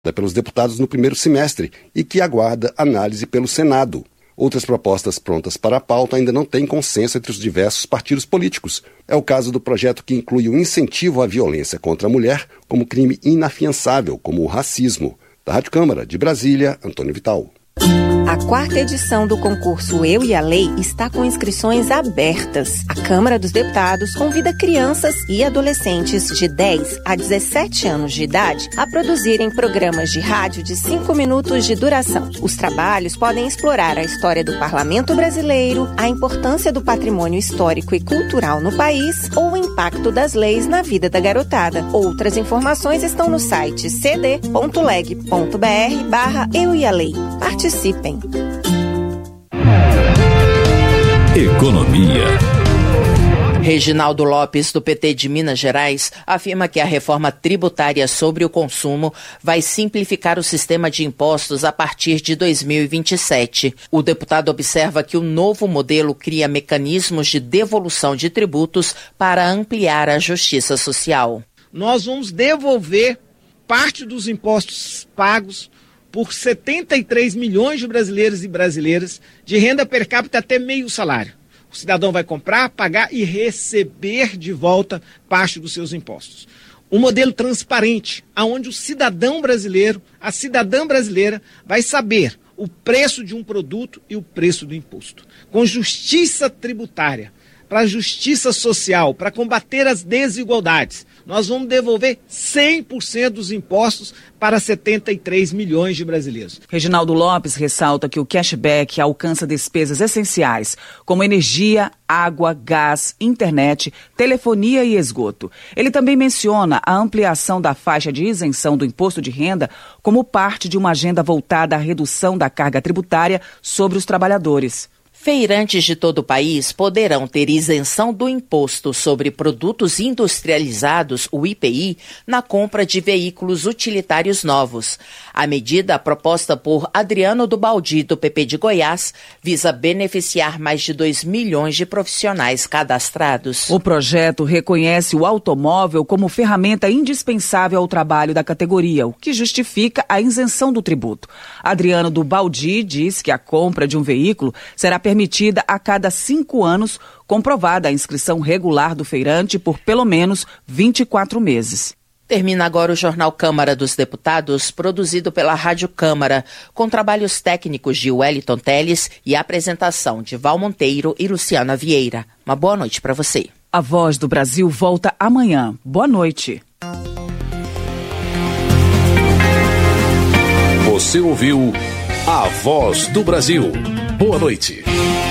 pelos deputados no primeiro semestre e que aguarda análise pelo Senado. Outras propostas prontas para a pauta ainda não têm consenso entre os diversos partidos políticos. É o caso do projeto que inclui o incentivo à violência contra a mulher como crime inafiançável, como o racismo. Da Rádio Câmara, de Brasília, Antônio Vital. A 4ª edição do concurso Eu e a Lei está com inscrições abertas. A Câmara dos Deputados convida crianças e adolescentes de 10 a 17 anos de idade a produzirem programas de rádio de 5 minutos de duração. Os trabalhos podem explorar a história do Parlamento brasileiro, a importância do patrimônio histórico e cultural no país ou o impacto das leis na vida da garotada. Outras informações estão no site cd.leg.br/Eu e a Lei. Participem. Economia. Reginaldo Lopes, do PT de Minas Gerais, afirma que a reforma tributária sobre o consumo vai simplificar o sistema de impostos a partir de 2027. O deputado observa que o novo modelo cria mecanismos de devolução de tributos para ampliar a justiça social. Nós vamos devolver parte dos impostos pagos por 73 milhões de brasileiros e brasileiras de renda per capita até meio salário. O cidadão vai comprar, pagar e receber de volta parte dos seus impostos. Um modelo transparente, onde o cidadão brasileiro, a cidadã brasileira, vai saber o preço de um produto e o preço do imposto. Com justiça tributária, para justiça social, para combater as desigualdades, nós vamos devolver 100% dos impostos para 73 milhões de brasileiros. Reginaldo Lopes ressalta que o cashback alcança despesas essenciais, como energia, água, gás, internet, telefonia e esgoto. Ele também menciona a ampliação da faixa de isenção do imposto de renda como parte de uma agenda voltada à redução da carga tributária sobre os trabalhadores. Feirantes de todo o país poderão ter isenção do imposto sobre produtos industrializados, o IPI, na compra de veículos utilitários novos. A medida, proposta por Adriano do Baldi, do PP de Goiás, visa beneficiar mais de 2 milhões de profissionais cadastrados. O projeto reconhece o automóvel como ferramenta indispensável ao trabalho da categoria, o que justifica a isenção do tributo. Adriano do Baldi diz que a compra de um veículo será permitida a cada 5 anos, comprovada a inscrição regular do feirante por pelo menos 24 meses. Termina agora o Jornal Câmara dos Deputados, produzido pela Rádio Câmara, com trabalhos técnicos de Wellington Teles e apresentação de Val Monteiro e Luciana Vieira. Uma boa noite para você. A Voz do Brasil volta amanhã. Boa noite. Você ouviu A Voz do Brasil. Boa noite.